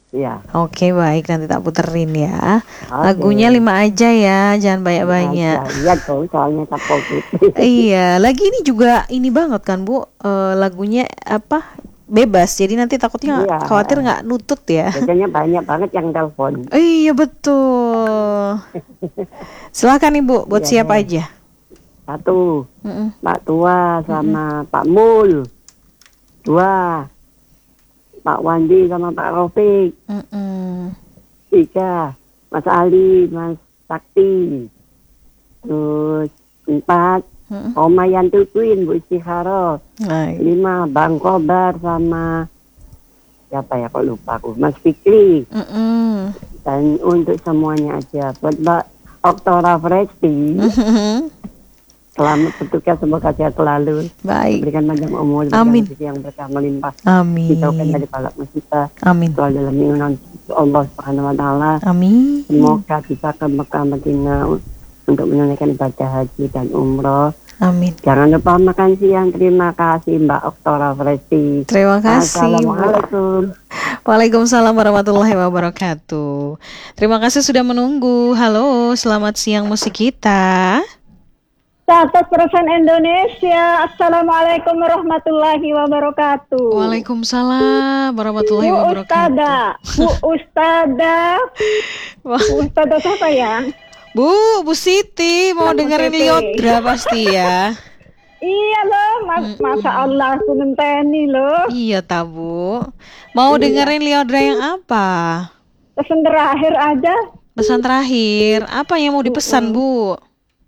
Iya. Oke, baik, nanti tak puterin ya. Oke. Lagunya 5 aja ya, jangan Lima banyak-banyak. aja. Iya tuh, soalnya tapol gitu. Iya, lagi ini juga ini banget kan Bu, lagunya apa? Bebas. Jadi nanti takutnya Iya. khawatir nggak nutut ya. Biasanya banyak banget yang telepon. Iya betul. Silakan Ibu, buat Iya siapa deh. aja? Satu, Mm-mm, Pak Tua mm-mm, sama Pak Mul. Dua, Pak Wandi sama Pak Rofik. mm-mm. Tiga, Mas Ali, Mas Sakti. Terus empat, Mm-mm. Oma Yanti Queen, Bu Istikharo. Baik. Lima, Bang Kobar sama siapa ya kok lupa aku, Mas Fikri. Mm-mm. Dan untuk semuanya aja buat Mbak Oktora Fresti, selamat bertugas, semoga sehat selalu, Baik. diberikan panjang umur, diberikan Amin. rezeki yang berkah melimpah, dijauhkan Amin. dari balak musibah, Amin. soal dalam lindungan Allah Subhanahu Wa Taala. Amin. Semoga bisa ke Mekah Madinah untuk menunaikan ibadah haji dan umroh. Amin. Jangan lupa makan siang. Terima kasih Mbak Oktora Fresti. Terima kasih Bu. Assalamualaikum. Waalaikumsalam warahmatullahi wabarakatuh. Terima kasih sudah menunggu. Halo, selamat siang musik kita. 100% Indonesia. Assalamualaikum warahmatullahi wabarakatuh. Waalaikumsalam warahmatullahi Bu wabarakatuh. Ustada, Bu Ustada, Bu Ustada siapa ya? Bu Siti mau Bu dengerin Siti. Lyodra pasti ya. Iya loh, Masa Allah aku ngenteni loh. Iya tabu. Mau dengerin Lyodra yang apa? Pesan terakhir aja. Pesan terakhir, apa yang mau dipesan Bu?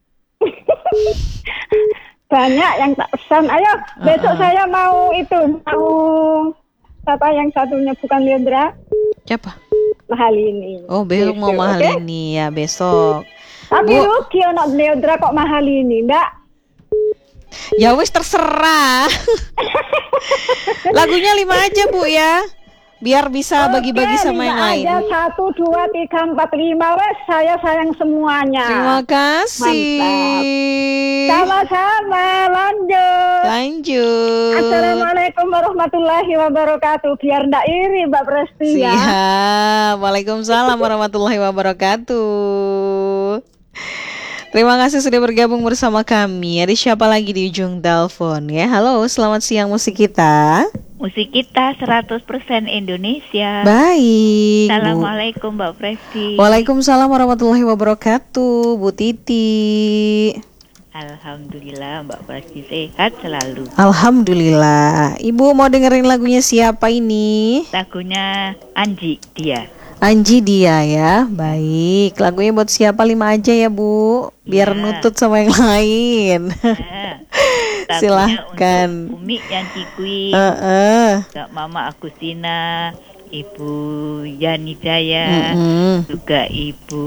Banyak yang tak pesan. Ayo, besok saya mau apa yang satunya bukan Liandra, Siapa? mahal ini. Oh, besok mau mahal oke? ini ya besok. Tapi Bu, rugi anak Liandra kok mahal ini, Mbak. ya wis terserah. Lagunya 5 aja Bu ya, biar bisa bagi-bagi sama yang lain. Aja 1, 2, 3, 4, 5 wes saya sayang semuanya. Terima kasih. Sama-sama, lanjut. Lanjut. Assalamualaikum warahmatullahi wabarakatuh. Biar ndak iri Mbak Presti ya. Siap. Waalaikumsalam warahmatullahi wabarakatuh. Terima kasih sudah bergabung bersama kami. Ada siapa lagi di ujung telepon ya? Halo, selamat siang musik kita. Musik kita 100% Indonesia. Baik. Assalamualaikum Mbak Presti. Waalaikumsalam warahmatullahi wabarakatuh, Bu Titi. Alhamdulillah Mbak Presti sehat selalu. Alhamdulillah. Ibu mau dengerin lagunya siapa ini? Lagunya Anji dia. Anji dia ya. Baik. Lagunya buat siapa? 5 aja ya Bu, biar nutut sama yang lain. Silahkan. Untuk Umi yang Cikui, Kak Mama Agustina, Ibu Yani Jaya, juga Ibu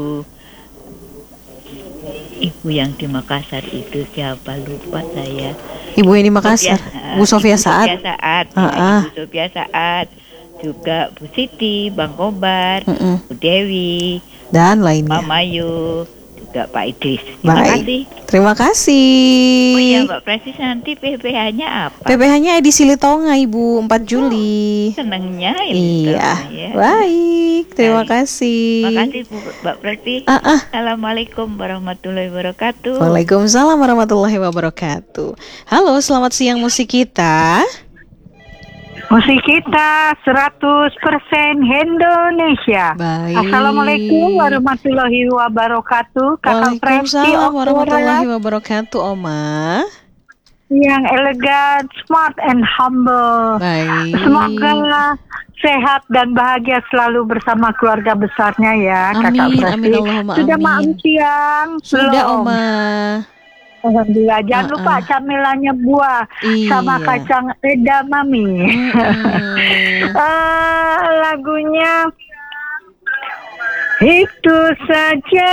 yang di Makassar itu siapa lupa saya. Ibu yang di Makassar, Bu Sofia Saad. Ibu Sofia Saad, juga Bu Siti, Bang Kobar, Bu Dewi, dan lainnya. Mama Mayu, juga Pak Idris. Terima kasih. Oh iya Mbak Presti, nanti PPH-nya apa? PPH-nya edisi Litonga Ibu, 4 Juli. Senangnya iya. Ya. Baik, terima kasih. Terima kasih Mbak Presti. Assalamualaikum warahmatullahi wabarakatuh. Waalaikumsalam warahmatullahi wabarakatuh. Halo, selamat siang musik kita. Musik kita 100% Indonesia. Baik. Assalamualaikum warahmatullahi wabarakatuh. Kakak Presti, Waalaikumsalam warahmatullahi wabarakatuh, Oma. Yang elegan, smart and humble. Baik. Semoga sehat dan bahagia selalu bersama keluarga besarnya ya, Kakak Presti. Amin, Allahumma Sudah amin. makan siang? Sudah, belum? Oma. Alhamdulillah. Jangan lupa camilannya buah sama kacang edamame. Lagunya itu saja.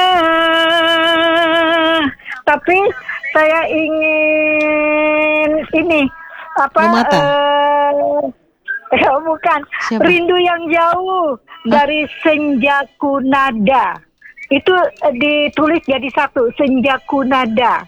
Tapi saya ingin ini apa? Bukan. Siapa? Rindu yang jauh dari Senjaku Nada. Itu ditulis jadi satu, Senjaku Nada.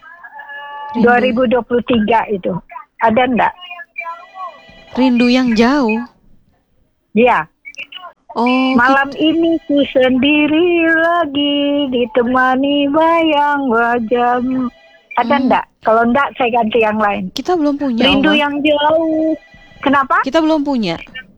2023 itu. Ada enggak? Rindu yang jauh. Iya. Oh, Malam ini ku sendiri lagi ditemani bayang wajahmu. Ada enggak? Kalau enggak saya ganti yang lain. kita belum punya, Rindu Oma. yang jauh. Kenapa? Kita belum punya.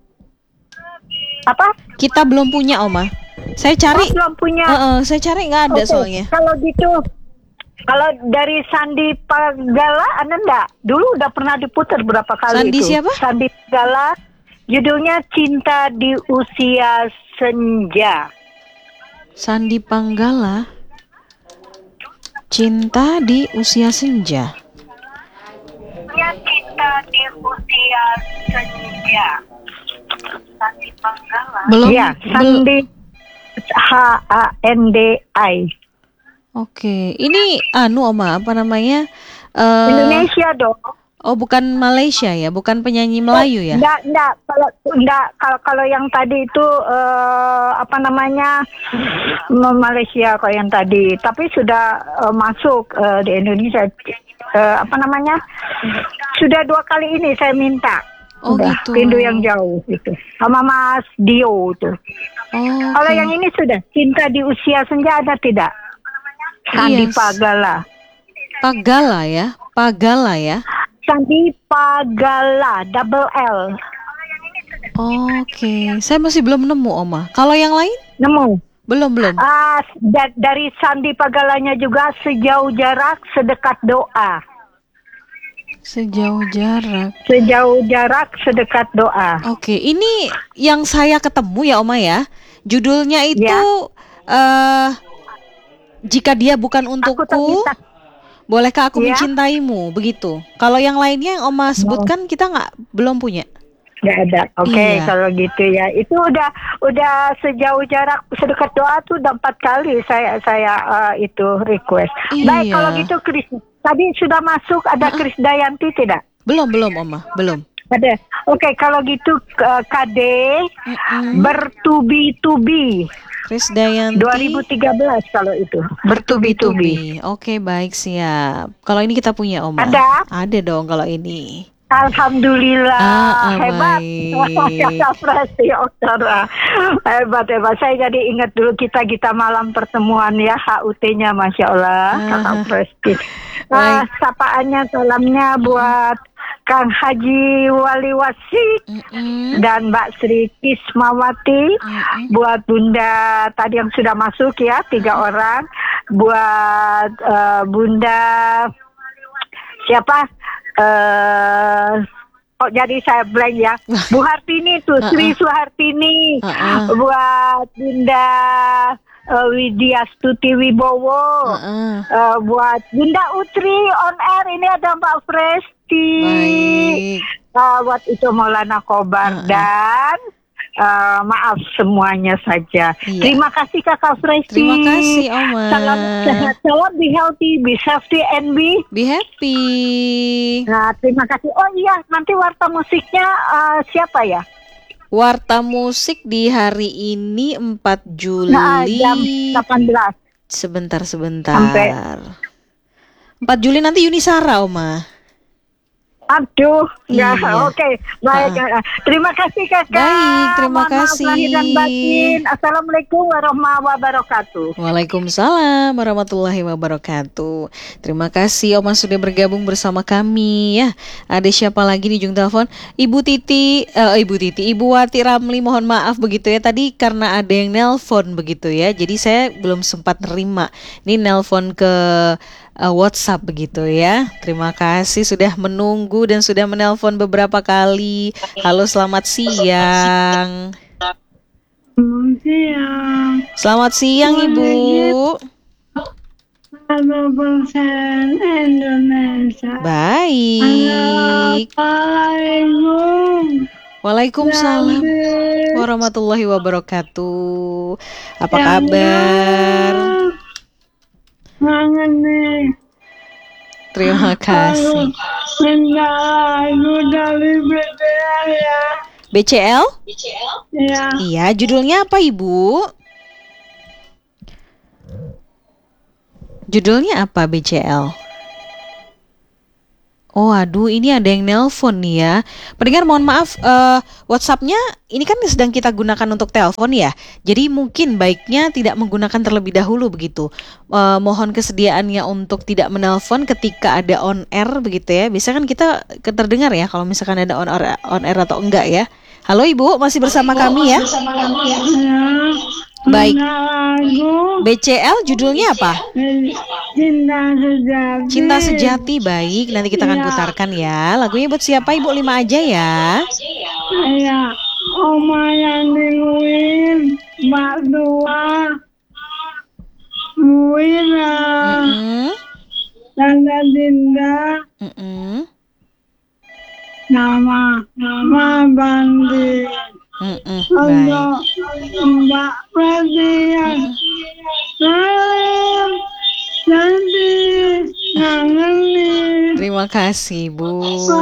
Apa? Kita belum punya, Oma. Saya cari. Belum punya. Saya cari nggak ada Oke, soalnya. kalau gitu, kalau dari Sandi Pagala, Anda enggak? Dulu udah pernah diputar berapa kali Sandi itu. siapa? Sandi Pagala, judulnya Cinta di Usia Senja. Sandi Panggala. Cinta di Usia Senja. Ya, Cinta di Usia Senja. Sandi Panggala. Belum. Ya, Sandi HANDI. Oke, ini Oma, apa namanya? Indonesia dong. Oh, bukan Malaysia ya, bukan penyanyi Melayu ya? Enggak. Kalau yang tadi itu apa namanya Malaysia kalau yang tadi, tapi sudah masuk di Indonesia. Apa namanya? Sudah 2 kali ini saya minta. Oh, Udah, gitu. Rindu yang jauh itu. Sama Mas Dio itu. Oh, Kalau oke. yang ini sudah Cinta di Usia Senja ada tidak? Sandi Yes. Pagala. Pagala ya. Sandi Pagala, double L. Oke, saya masih belum nemu, Oma. Kalau yang lain? Nemu? Belum. Dari Sandi Pagalanya juga Sejauh Jarak Sedekat Doa. Sejauh jarak. Sejauh Jarak Sedekat Doa. Oke, ini yang saya ketemu ya, Oma ya. Judulnya itu Jika Dia Bukan Untukku, terpisah. Bolehkah Aku Ya. Mencintaimu, begitu. Kalau yang lainnya yang Oma sebutkan kita belum punya. Nggak ada. Oke, Iya. kalau gitu ya. Itu udah Sejauh Jarak Sedekat Doa tuh udah 4 kali saya itu request. Iya. Baik, kalau gitu Kris. Tadi sudah masuk ada Kris Dayanti tidak? Belum, Oma. Belum. Ada. Oke, kalau gitu KD Bertubi-tubi. Krisdayanti 2013 kalau itu. Bertubi-tubi. Oke, baik, siap. Kalau ini kita punya, Oma. Ada? Ada dong kalau ini. Alhamdulillah, hebat. Baik. Presti Oktara. Hebat. Saya jadi ingat dulu kita malam pertemuan ya, HUT-nya Masya Allah, Kakak Presti. Baik. Sapaannya, salamnya buat Kang Haji Wali Wasik dan Mbak Sri Kismawati, buat Bunda tadi yang sudah masuk ya 3 orang, buat Bunda siapa? Oh jadi saya blank ya. Bu Hartini tuh, Sri Suhartini, buat Bunda Widya Stuti Wibowo, buat Bunda Utri on air ini ada Mbak Presti. Baik. Buat itu Maulana Kobar dan maaf semuanya saja. Iya. Terima kasih Kakak Presti. Terima kasih, Oma. Salam sehat, salam be healthy, be safety and be. Be happy. Nah, terima kasih. Oh iya, nanti warta musiknya siapa ya? Warta musik di hari ini 4 Juli. Nah, jam 18. Sebentar. Sampai. 4 Juli nanti Yunisara, Oma. Aduh, ya, Iya. oke, baik. Terima kasih Kakak. Baik, terima Mohon maaf kasih. lahir dan batin. Assalamualaikum warahmatullahi wabarakatuh. Waalaikumsalam warahmatullahi wabarakatuh. Terima kasih Oma sudah bergabung bersama kami ya. Ada siapa lagi di ujung telepon? Ibu Wati Ramli, mohon maaf begitu ya. Tadi karena ada yang nelpon begitu ya. Jadi saya belum sempat nerima. Ini nelpon ke WhatsApp begitu ya. Terima kasih sudah menunggu dan sudah menelpon beberapa kali. Halo, selamat siang. Selamat siang Ibu. 100% Indonesia. Baik. Assalamualaikum. Waalaikumsalam warahmatullahi wabarakatuh. Apa kabar? Kangen nih. Terima kasih. Minta lagu dari BTL ya. BCL? Ya. Iya, judulnya apa Ibu? Judulnya apa BCL? Oh, aduh, ini ada yang nelpon nih ya. Pendengar, mohon maaf, WhatsApp-nya ini kan sedang kita gunakan untuk telepon ya. Jadi mungkin baiknya tidak menggunakan terlebih dahulu begitu. Mohon kesediaannya untuk tidak menelpon ketika ada on air begitu ya. Biasanya kan kita terdengar ya kalau misalkan ada on air atau enggak ya. Halo Ibu, masih bersama kami ya. Ya. Baik. Lagu BCL judulnya apa? Cinta Sejati. Cinta Sejati. Baik, nanti kita akan putarkan ya. Lagunya buat siapa Ibu? 5 aja ya. Ya. Oma yang diluin, Mbak Tua, Bu Ira, Mm-mm. Tante Dinda, nama Bandi. Baik. Untuk Mbak Pratian, salam nanti ngangenin. Terima kasih Bu.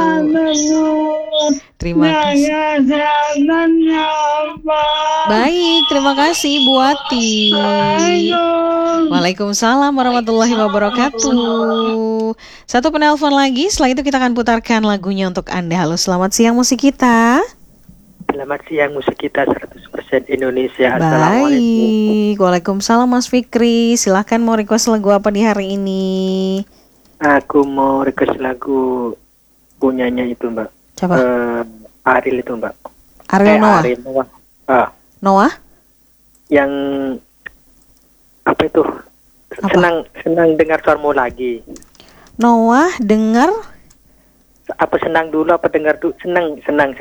Terima kasih. Jaga kesehatannya, Pak. Baik, terima kasih Bu Wati. Waalaikumsalam warahmatullahi wabarakatuh. Satu penelpon lagi, setelah itu kita akan putarkan lagunya untuk Anda. Halo, selamat siang musik kita. Selamat siang musik kita 100% Indonesia. Assalamualaikum. Baik, waalaikumsalam Mas Fikri. Silahkan mau request lagu apa di hari ini? Aku mau request lagu punyanya itu Mbak. Coba. Ariel itu Mbak. Ariel Noah. Ariel Noah. Noah? Yang apa itu? Apa? Senang dengar suaramu lagi. Noah dengar Apa senang dulu apa dengar dulu? Senang.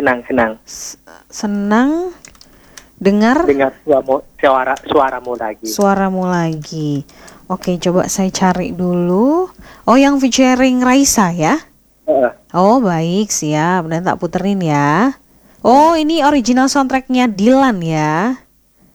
senang dengar Dengar suaramu lagi. suaramu lagi. Oke, coba saya cari dulu. Oh, yang featuring Raisa ya? Oh, baik, siap. Dan tak puterin ya. Oh, ini original soundtracknya Dilan ya?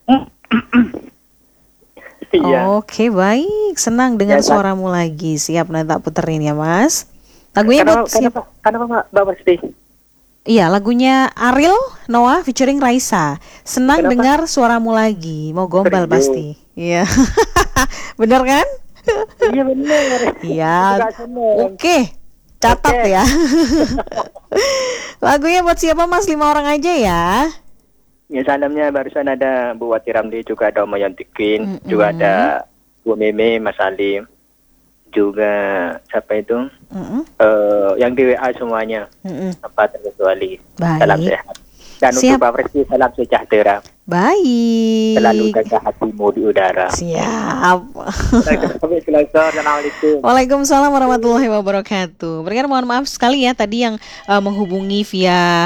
Iya. Oke, baik. Senang dengan Ya, Mas. suaramu lagi. Siap, nanti tak puterin ya, Mas. Lagunya buat siapa? Kenapa Mbak Pasti? Iya, lagunya Ariel Noah featuring Raisa. Senang Kenapa? dengar suaramu lagi. Mau gombal Serius? pasti. Iya. Bener kan? Iya benar. Iya. Juga senang. Oke. Catat Oke. ya. Lagunya buat siapa Mas? 5 orang aja ya. Ya salamnya barusan ada Bu Wati Ramli, juga ada Om Yantikin, juga ada Bu Meme, Mas Alim, juga siapa itu? Yang di WA semuanya. Apa terkecuali. Baik. Salam sehat. Dan Siap. untuk Pak Presti salam sejahtera. Baik. Selalu jaga hatimu di udara. Siap. Assalamualaikum. Waalaikumsalam warahmatullahi wabarakatuh. Berikan mohon maaf sekali ya tadi yang menghubungi via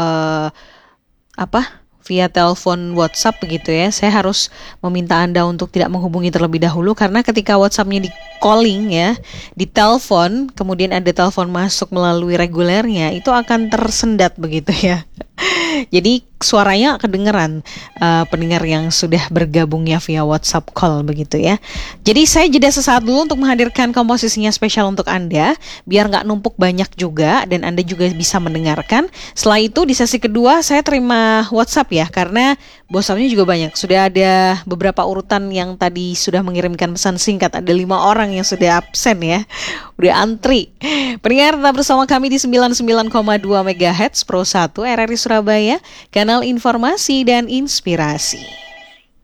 via telepon WhatsApp begitu ya. Saya harus meminta Anda untuk tidak menghubungi terlebih dahulu karena ketika WhatsApp-nya di calling ya, di telepon, kemudian ada telepon masuk melalui regulernya, itu akan tersendat begitu ya. Jadi suaranya kedengeran pendengar yang sudah bergabungnya via WhatsApp call begitu ya. Jadi saya jeda sesaat dulu untuk menghadirkan komposisinya spesial untuk Anda biar nggak numpuk banyak juga dan Anda juga bisa mendengarkan. Setelah itu di sesi kedua saya terima WhatsApp ya karena WhatsApp-nya juga banyak. Sudah ada beberapa urutan yang tadi sudah mengirimkan pesan singkat. Ada 5 orang yang sudah absen ya. Udah antri. Pendengar tetap bersama kami di 99,2 MHz Pro 1 RRI Surabaya, kanal informasi dan inspirasi.